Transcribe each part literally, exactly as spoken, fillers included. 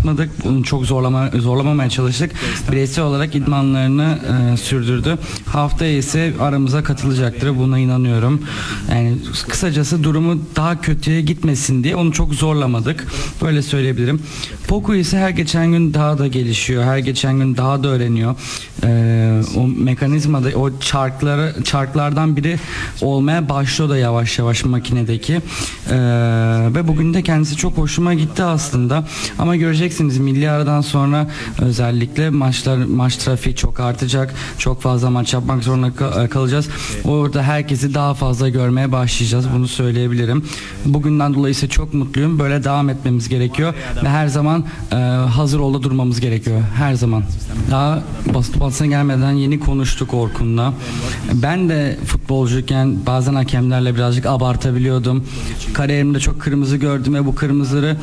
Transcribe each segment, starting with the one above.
atmadık. Bunu çok zorlama zorlamamaya çalıştık. Bireysel olarak idmanlarını e, sürdürdü. Haftaya ise aramıza katılacaktır. Buna inanıyorum. Yani kısacası durumu daha kötüye gitmesin diye onu çok zorlamadık. Böyle söyleyebilirim. Poku ise her geçen gün daha da gelişiyor. Her geçen gün daha da öğreniyor. Ee, o mekanizmada o çarkları çarklardan biri olmaya başlıyor da yavaş yavaş makinedeki. Ee, ve bugün de kendisi çok hoşuma gitti aslında. Ama göreceksiniz milli aradan sonra özellikle maçlar maç trafiği çok artacak. Çok fazla maç yapmak zorunda kalacağız. Orada herkesi daha fazla görmeye başlayacağız. Bunu söyleyebilirim. Bugünden dolayı ise çok mutluyum. Böyle devam etmemiz gerekiyor ve her zaman e, hazır olda durmamız gerekiyor. Her zaman. Daha basın toplantısına gelmeden yeni konuştuk Orkun'la. Ben de futbolcuyken bazen hakemlerle birazcık abartabiliyordum. Kariyerimde çok kırmızı gördüm ve bu kırmızıları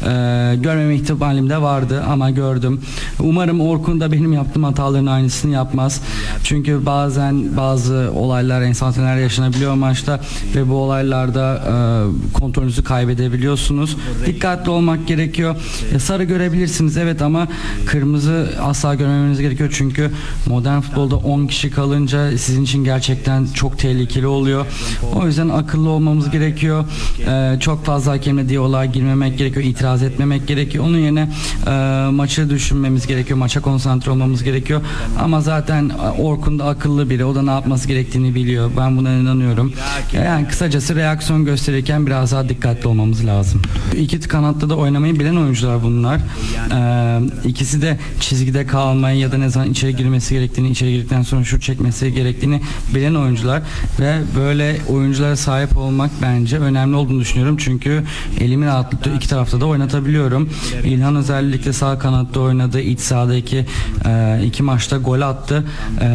e, görmeme ihtimalim de vardı ama gördüm. Umarım Orkun da benim yaptığım hataların aynısını yapmaz. Çünkü bazen bazı olaylar, enstantaneler yaşanabiliyor maçta ve bu olaylarda e, kontrolünüzü kaybedebiliyorsunuz. Dikkatli olmak gerekiyor. E, sarı görebilirsiniz evet ama kırmızı asla görmemeniz gerekiyor. Çünkü modern futbolda on kişi kalınca sizin için gerçekten çok tehlikeli oluyor. O yüzden akıllı olmamız gerekiyor. E, çok fazla hakemle diyaloğa girmemek gerekiyor. İtiraz etmemek gerekiyor. Onun yerine e, maçı düşünmemiz gerekiyor. Maça konsantre olmamız gerekiyor. Ama zaten Orkun da akıllı biri. O da ne yapması gerektiğini biliyor. Ben buna inanıyorum. Yani kısacası reaksiyon gösterirken biraz daha dikkatli olmamız lazım. İki kanatta da oynamayı bilen oyuncular bunlar. Ee, ikisi de çizgide kalmayı ya da ne zaman içeri girmesi gerektiğini, içeri girdikten sonra şut çekmesi gerektiğini bilen oyuncular ve böyle oyunculara sahip olmak bence önemli olduğunu düşünüyorum. Çünkü elimin rahatlıkla iki tarafta da oynatabiliyorum. İlhan özellikle sağ kanatta oynadı. İç sahadaki e, iki maçta gol attı. E,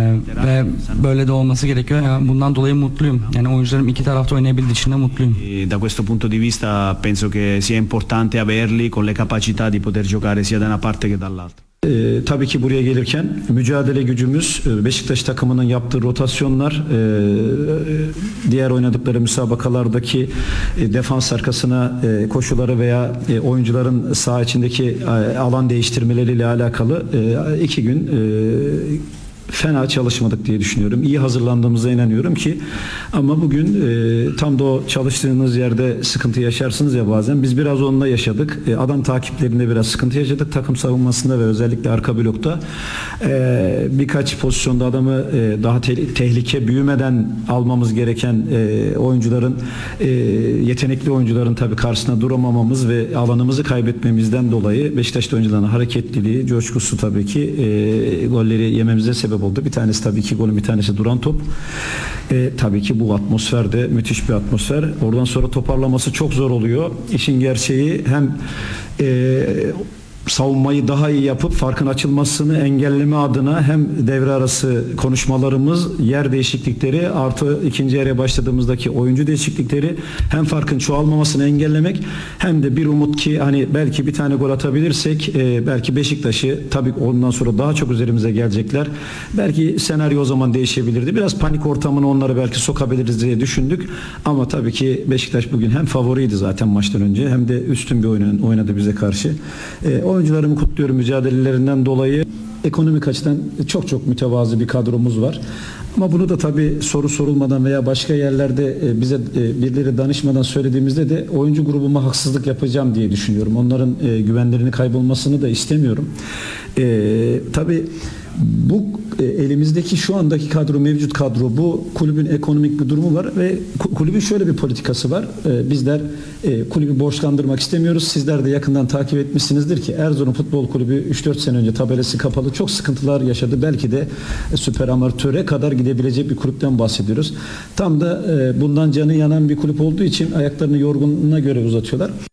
ve böyle de olması gerekiyor. Yani bundan dolayı mutluyum. Yani oyuncularım iki tarafta oynayabildiği için de mutluyum. Da questo punto di vista penso che sia importante averli con le capacità di poter giocare sia da una parte che dall'altra. Ee, tabii ki buraya gelirken mücadele gücümüz, Beşiktaş takımının yaptığı rotasyonlar, e, diğer oynadıkları müsabakalardaki e, defans arkasına e, koşuları veya e, oyuncuların saha içindeki e, alan değiştirmeleriyle alakalı e, iki gün e, fena çalışmadık diye düşünüyorum. İyi hazırlandığımıza inanıyorum ki ama bugün e, tam da o çalıştığınız yerde sıkıntı yaşarsınız ya bazen. Biz biraz onunla yaşadık. E, adam takiplerinde biraz sıkıntı yaşadık. Takım savunmasında ve özellikle arka blokta e, birkaç pozisyonda adamı e, daha te- tehlike büyümeden almamız gereken e, oyuncuların e, yetenekli oyuncuların tabii karşısına duramamamız ve alanımızı kaybetmemizden dolayı Beşiktaş'ta oyuncuların hareketliliği, coşkusu tabii ki e, golleri yememize sebep oldu. Bir tanesi tabii ki golün, bir tanesi duran top. E, tabii ki bu atmosferde müthiş bir atmosfer. Oradan sonra toparlaması çok zor oluyor. İşin gerçeği hem e, savunmayı daha iyi yapıp farkın açılmasını engelleme adına hem devre arası konuşmalarımız, yer değişiklikleri artı ikinci yarıya başladığımızdaki oyuncu değişiklikleri hem farkın çoğalmamasını engellemek hem de bir umut ki hani belki bir tane gol atabilirsek e, belki Beşiktaş'ı tabii ondan sonra daha çok üzerimize gelecekler. Belki senaryo o zaman değişebilirdi. Biraz panik ortamını onları belki sokabiliriz diye düşündük. Ama tabii ki Beşiktaş bugün hem favoriydi zaten maçtan önce hem de üstün bir oyun oynadı bize karşı. E, Oyuncularımı kutluyorum mücadelelerinden dolayı. Ekonomik açıdan çok çok mütevazı bir kadromuz var. Ama bunu da tabii soru sorulmadan veya başka yerlerde bize birileri danışmadan söylediğimizde de oyuncu grubuma haksızlık yapacağım diye düşünüyorum. Onların güvenlerini kaybolmasını da istemiyorum. Ee, tabii bu elimizdeki şu andaki kadro, mevcut kadro, bu kulübün ekonomik bir durumu var ve kulübün şöyle bir politikası var. Bizler kulübü borçlandırmak istemiyoruz. Sizler de yakından takip etmişsinizdir ki Erzurum Futbol Kulübü üç dört sene önce tabelası kapalı çok sıkıntılar yaşadı. Belki de süper amatöre kadar gidebilecek bir kulüpten bahsediyoruz. Tam da bundan canı yanan bir kulüp olduğu için ayaklarını yorgunluğuna göre uzatıyorlar.